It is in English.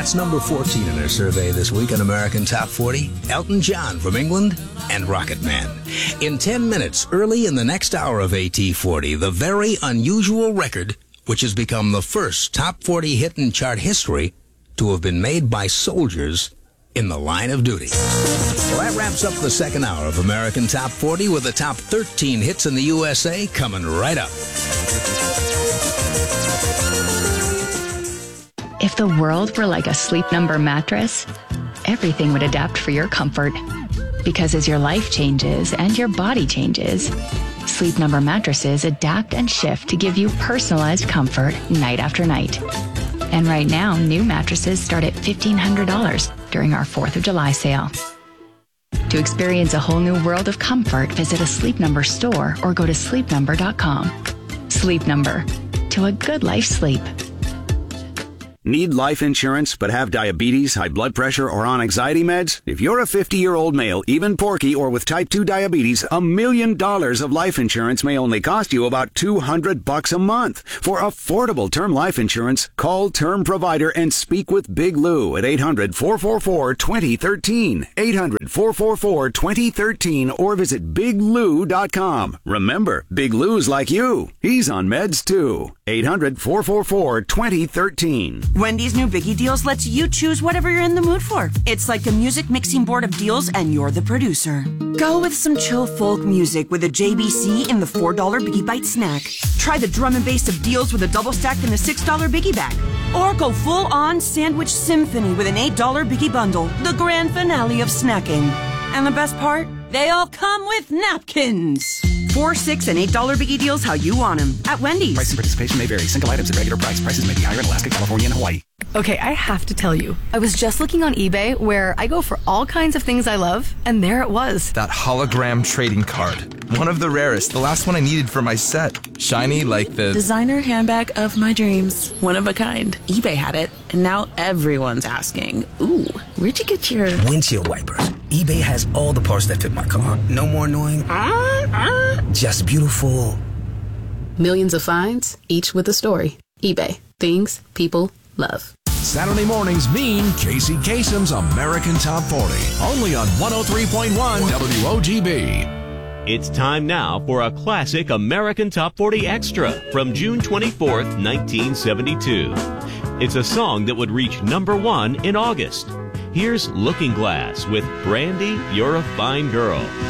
That's number 14 in our survey this week on American Top 40. Elton John from England and Rocket Man. In 10 minutes, early in the next hour of AT40, the very unusual record, which has become the first top 40 hit in chart history to have been made by soldiers in the line of duty. Well, that wraps up the second hour of American Top 40 with the top 13 hits in the USA coming right up. If the world were like a Sleep Number mattress, everything would adapt for your comfort. Because as your life changes and your body changes, Sleep Number mattresses adapt and shift to give you personalized comfort night after night. And right now, new mattresses start at $1,500 during our 4th of July sale. To experience a whole new world of comfort, visit a Sleep Number store or go to sleepnumber.com. Sleep Number. To a good life sleep. Need life insurance but have diabetes, high blood pressure, or on anxiety meds? If you're a 50-year-old male, even porky, or with type 2 diabetes, $1 million of life insurance may only cost you about $200 a month. For affordable term life insurance, call Term Provider and speak with Big Lou at 800-444-2013. 800-444-2013 or visit biglou.com. Remember, Big Lou's like you. He's on meds too. 800-444-2013. Wendy's new Biggie Deals lets you choose whatever you're in the mood for. It's like a music mixing board of deals, and you're the producer. Go with some chill folk music with a JBC in the $4 Biggie Bite snack. Try the drum and bass of deals with a double stack in the $6 Biggie bag. Or go full-on sandwich symphony with an $8 Biggie bundle, the grand finale of snacking. And the best part? They all come with napkins. $4, $6, and $8 Biggie Deals how you want them at Wendy's. Price and participation may vary. Single items at regular price. Prices may be higher in Alaska, California, and Hawaii. Okay, I have to tell you, I was just looking on eBay where I go for all kinds of things I love, and there it was. That hologram trading card. One of the rarest. The last one I needed for my set. Shiny like the designer handbag of my dreams. One of a kind. eBay had it, and now everyone's asking, ooh, where'd you get your windshield wipers? eBay has all the parts that fit my car. No more annoying. Just beautiful. Millions of finds, each with a story. eBay. Things people love. Saturday mornings mean Casey Kasem's American Top 40. Only on 103.1 WOGB. It's time now for a classic American Top 40 Extra from June 24th, 1972. It's a song that would reach number 1 in August. Here's Looking Glass with Brandy, You're a Fine Girl.